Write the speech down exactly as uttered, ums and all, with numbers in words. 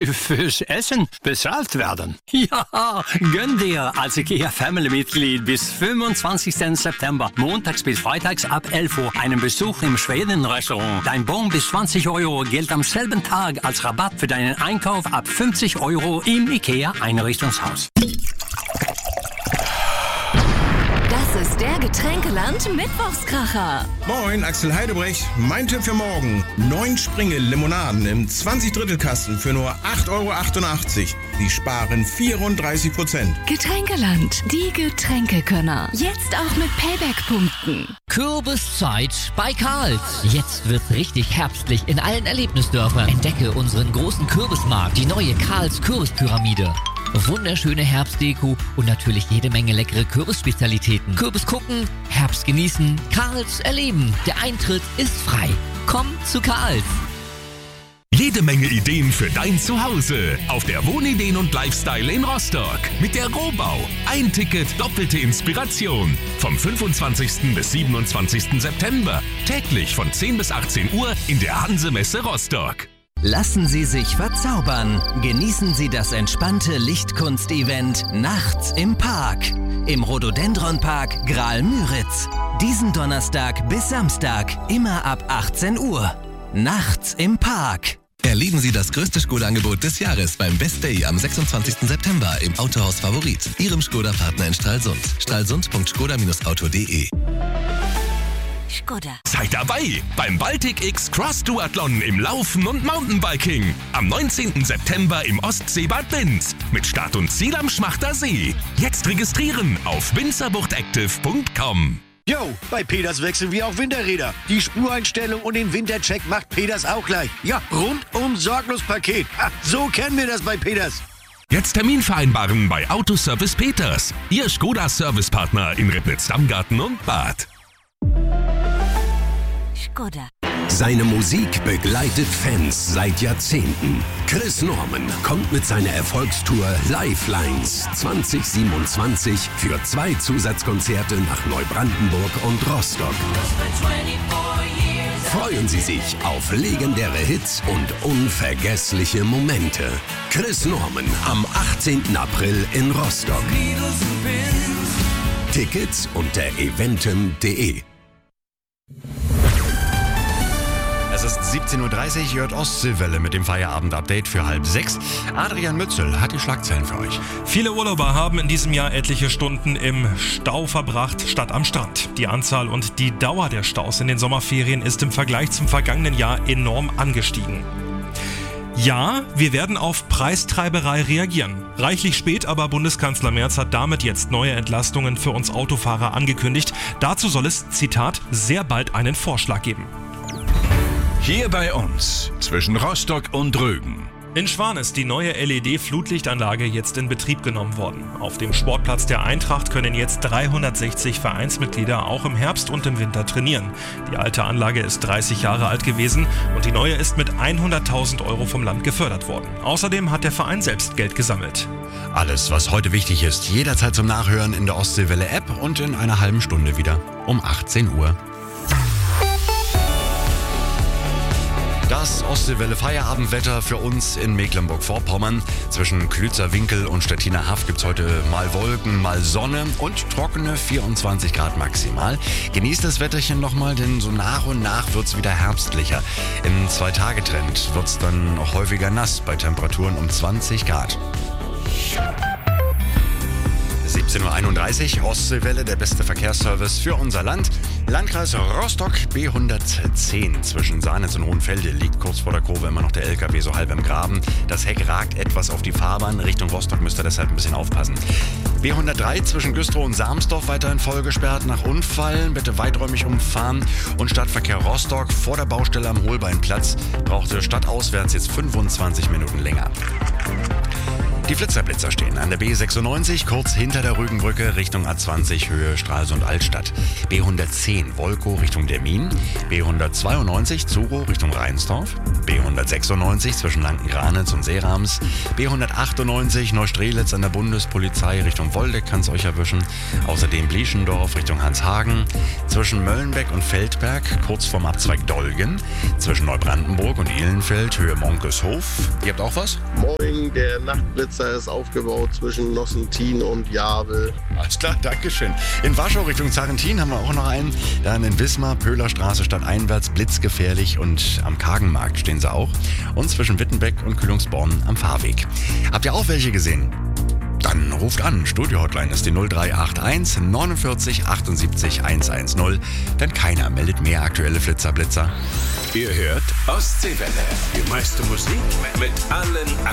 fürs Essen bezahlt werden. Ja, gönn dir als IKEA Family-Mitglied bis fünfundzwanzigsten September, montags bis freitags ab elf Uhr, einen Besuch im Schweden-Restaurant. Dein Bon bis zwanzig Euro gilt am selben Tag als Rabatt für deinen Einkauf ab fünfzig Euro im IKEA-Einrichtungshaus. Das ist der Getränkeland Mittwochskracher. Moin, Axel Heidebrecht. Mein Tipp für morgen. Neun Springel-Limonaden im zwanzig Drittel-Kasten für nur acht Euro achtundachtzig. Die sparen vierunddreißig Prozent. Getränkeland, die Getränkekönner. Jetzt auch mit Payback-Punkten. Kürbiszeit bei Karls. Jetzt wird's richtig herbstlich in allen Erlebnisdörfern. Entdecke unseren großen Kürbismarkt, die neue Karls Kürbispyramide. Wunderschöne Herbstdeko und natürlich jede Menge leckere Kürbisspezialitäten. Kürbis gucken, Herbst genießen, Karls erleben. Der Eintritt ist frei. Komm zu Karls. Jede Menge Ideen für dein Zuhause auf der Wohnideen und Lifestyle in Rostock mit der Rohbau. Ein Ticket, doppelte Inspiration. Vom fünfundzwanzigsten bis siebenundzwanzigsten September. Täglich von zehn bis achtzehn Uhr in der Hanse-Messe Rostock. Lassen Sie sich verzaubern. Genießen Sie das entspannte Lichtkunst-Event Nachts im Park. Im Rhododendron-Park Graal-Müritz. Diesen Donnerstag bis Samstag, immer ab achtzehn Uhr. Nachts im Park. Erleben Sie das größte Skoda-Angebot des Jahres beim Best Day am sechsundzwanzigsten September im Autohaus Favorit, Ihrem Skoda-Partner in Stralsund. stralsund punkt skoda Bindestrich auto punkt de. Skoda. Seid dabei beim Baltic X Cross Duathlon im Laufen und Mountainbiking. Am neunzehnten September im Ostseebad Binz. Mit Start und Ziel am Schmachter See. Jetzt registrieren auf winzerbuchtactive punkt com. Jo, bei Peters wechseln wir auch Winterräder. Die Spureinstellung und den Wintercheck macht Peters auch gleich. Ja, rundum sorglos Paket. Ha, so kennen wir das bei Peters. Jetzt Termin vereinbaren bei Autoservice Peters. Ihr Skoda-Servicepartner in Ribnitz-Dammgarten und Bad. Skoda. Seine Musik begleitet Fans seit Jahrzehnten. Chris Norman kommt mit seiner Erfolgstour Lifelines zwanzig siebenundzwanzig für zwei Zusatzkonzerte nach Neubrandenburg und Rostock. Freuen Sie sich auf legendäre Hits und unvergessliche Momente. Chris Norman am achtzehnten April in Rostock. Tickets unter eventim punkt de. Es ist siebzehn Uhr dreißig, ihr hört Ostseewelle mit dem Feierabend-Update für halb sechs. Adrian Mützel hat die Schlagzeilen für euch. Viele Urlauber haben in diesem Jahr etliche Stunden im Stau verbracht, statt am Strand. Die Anzahl und die Dauer der Staus in den Sommerferien ist im Vergleich zum vergangenen Jahr enorm angestiegen. Ja, wir werden auf Preistreiberei reagieren. Reichlich spät, aber Bundeskanzler Merz hat damit jetzt neue Entlastungen für uns Autofahrer angekündigt. Dazu soll es, Zitat, sehr bald einen Vorschlag geben. Hier bei uns, zwischen Rostock und Rögen. In Schwan ist die neue L E D-Flutlichtanlage jetzt in Betrieb genommen worden. Auf dem Sportplatz der Eintracht können jetzt dreihundertsechzig Vereinsmitglieder auch im Herbst und im Winter trainieren. Die alte Anlage ist dreißig Jahre alt gewesen und die neue ist mit hunderttausend Euro vom Land gefördert worden. Außerdem hat der Verein selbst Geld gesammelt. Alles, was heute wichtig ist, jederzeit zum Nachhören in der Ostseewelle-App und in einer halben Stunde wieder um achtzehn Uhr. Das Ostseewelle-Feierabendwetter für uns in Mecklenburg-Vorpommern. Zwischen Klützer Winkel und Stettiner Haff gibt es heute mal Wolken, mal Sonne und trockene vierundzwanzig Grad maximal. Genießt das Wetterchen nochmal, denn so nach und nach wird es wieder herbstlicher. Im Zwei-Tage-Trend wird es dann noch häufiger nass bei Temperaturen um zwanzig Grad. siebzehn Uhr einunddreißig, Ostseewelle, der beste Verkehrsservice für unser Land. Landkreis Rostock, B hundertzehn. Zwischen Sahnitz und Hohenfelde liegt kurz vor der Kurve immer noch der L K W so halb im Graben. Das Heck ragt etwas auf die Fahrbahn. Richtung Rostock müsst ihr deshalb ein bisschen aufpassen. B hundertdrei zwischen Güstrow und Sarmsdorf weiterhin voll gesperrt nach Unfall. Bitte weiträumig umfahren. Und Stadtverkehr Rostock vor der Baustelle am Holbeinplatz brauchte stadtauswärts jetzt fünfundzwanzig Minuten länger. Die Flitzerblitzer stehen an der B sechsundneunzig, kurz hinter der Rügenbrücke, Richtung A zwanzig, Höhe Stralsund-Altstadt. B hundertzehn, Wolkow, Richtung Dermin. B hundertzweiundneunzig, Zuro, Richtung Rheinsdorf. B hundertsechsundneunzig, zwischen Lanken-Granitz und Seerams. B hundertachtundneunzig, Neustrelitz an der Bundespolizei, Richtung Woldeck kann es euch erwischen. Außerdem Blieschendorf, Richtung Hanshagen. Zwischen Möllenbeck und Feldberg, kurz vorm Abzweig Dolgen. Zwischen Neubrandenburg und Ihlenfeld, Höhe Monkeshof. Ihr habt auch was? Moin, der Nachtblitzer ist aufgebaut zwischen Nossentin und Javel. Alles klar, Dankeschön. In Warschau Richtung Zarentin haben wir auch noch einen. Dann in Wismar, Pöhlerstraße stadteinwärts, blitzgefährlich und am Kagenmarkt stehen sie auch. Und zwischen Wittenbeck und Kühlungsborn am Fahrweg. Habt ihr auch welche gesehen? Dann ruft an. Studio-Hotline ist die null drei acht eins neunundvierzig achtundsiebzig hundertzehn. Denn keiner meldet mehr aktuelle Flitzerblitzer. Ihr hört Ostseewelle. Die meiste Musik mit allen